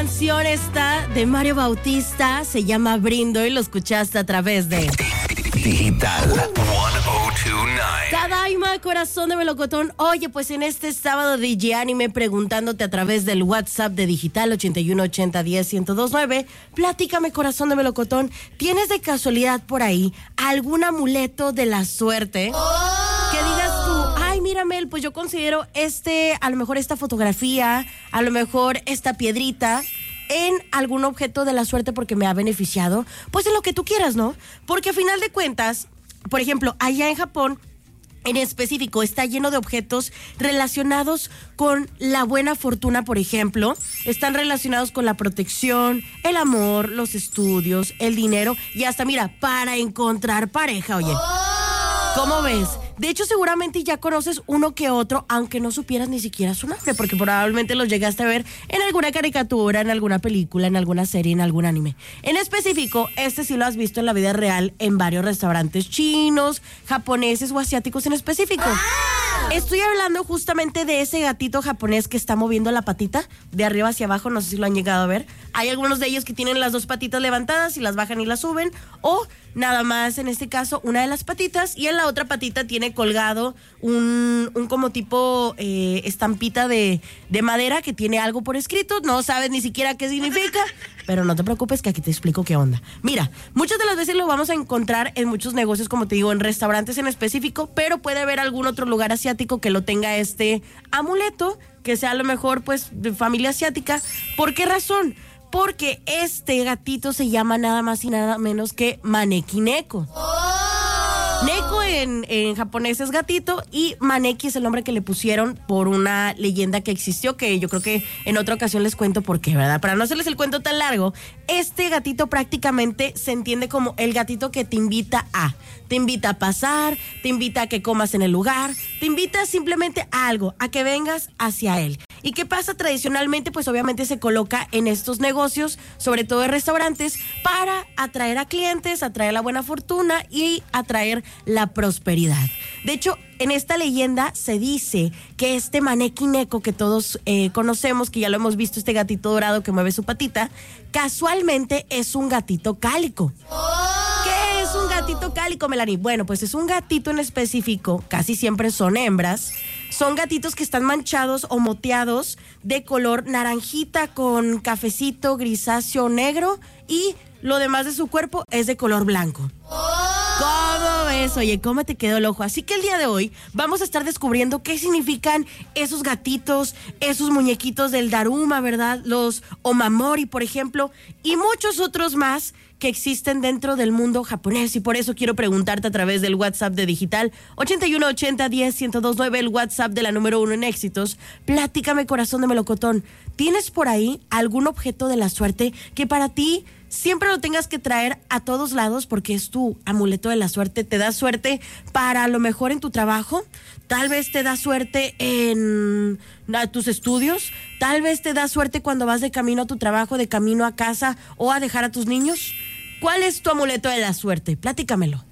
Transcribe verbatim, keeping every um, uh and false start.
canción esta de Mario Bautista, se llama Brindo y lo escuchaste a través de Digital ciento veintinueve. Tadaima, corazón de melocotón. Oye, pues en este sábado de G Anime, preguntándote a través del WhatsApp de Digital ochenta y uno ochenta diez ciento veintinueve, platícame, corazón de melocotón, ¿tienes de casualidad por ahí algún amuleto de la suerte? Oh. Que digas tú, ay, mira, Mel, pues yo considero este, a lo mejor esta fotografía, a lo mejor esta piedrita en algún objeto de la suerte porque me ha beneficiado, pues en lo que tú quieras, ¿no? Porque a final de cuentas, por ejemplo, allá en Japón, en específico, está lleno de objetos relacionados con la buena fortuna, por ejemplo. Están relacionados con la protección, el amor, los estudios, el dinero y hasta, mira, para encontrar pareja, oye. ¿Cómo ves? De hecho, seguramente ya conoces uno que otro, aunque no supieras ni siquiera su nombre, porque probablemente los llegaste a ver en alguna caricatura, en alguna película, en alguna serie, en algún anime. En específico, este sí lo has visto en la vida real en varios restaurantes chinos, japoneses o asiáticos en específico. ¡Ah! Estoy hablando justamente de ese gatito japonés que está moviendo la patita de arriba hacia abajo, no sé si lo han llegado a ver. Hay algunos de ellos que tienen las dos patitas levantadas y las bajan y las suben, o nada más, en este caso, una de las patitas y en la otra patita tiene colgado un, un como tipo eh, estampita de, de madera que tiene algo por escrito. No sabes ni siquiera qué significa, pero no te preocupes que aquí te explico qué onda. Mira, muchas de las veces lo vamos a encontrar en muchos negocios, como te digo, en restaurantes en específico, pero puede haber algún otro lugar asiático que lo tenga este amuleto, que sea a lo mejor pues de familia asiática. ¿Por qué razón? Porque este gatito se llama nada más y nada menos que Maneki Neko. Oh. Neko en, en japonés es gatito y Maneki es el nombre que le pusieron por una leyenda que existió, que yo creo que en otra ocasión les cuento por qué, ¿verdad? Para no hacerles el cuento tan largo, este gatito prácticamente se entiende como el gatito que te invita a, te invita a pasar, te invita a que comas en el lugar, te invita simplemente a algo, a que vengas hacia él. ¿Y qué pasa? Tradicionalmente, pues obviamente se coloca en estos negocios, sobre todo en restaurantes, para atraer a clientes, atraer la buena fortuna y atraer la prosperidad. De hecho, en esta leyenda se dice que este Maneki Neko que todos eh, conocemos, que ya lo hemos visto, este gatito dorado que mueve su patita, casualmente es un gatito cálico. ¿Qué es un gatito cálico, Melanie? Bueno, pues es un gatito en específico, casi siempre son hembras. Son gatitos que están manchados o moteados de color naranjita con cafecito, grisáceo, negro, y lo demás de su cuerpo es de color blanco. ¿Cómo ves? Oye, ¿cómo te quedó el ojo? Así que el día de hoy vamos a estar descubriendo qué significan esos gatitos, esos muñequitos del Daruma, ¿verdad? Los Omamori, por ejemplo, y muchos otros más que existen dentro del mundo japonés. Y por eso quiero preguntarte a través del WhatsApp de Digital ochenta y uno ochenta diez ciento veintinueve, el WhatsApp de la número uno en éxitos. Platícame, corazón de melocotón, ¿tienes por ahí algún objeto de la suerte que para ti siempre lo tengas que traer a todos lados porque es tu amuleto de la suerte? ¿Te da suerte para a lo mejor en tu trabajo? Tal vez te da suerte en tus estudios. Tal vez te da suerte cuando vas de camino a tu trabajo, de camino a casa o a dejar a tus niños. ¿Cuál es tu amuleto de la suerte? Platícamelo.